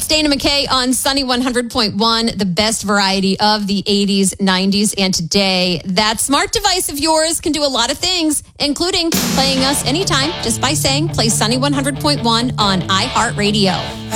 It's Dana McKay on Sunny 100.1, the best variety of the 80s, 90s, and today. That smart device of yours can do a lot of things, including playing us anytime just by saying play Sunny 100.1 on iHeartRadio.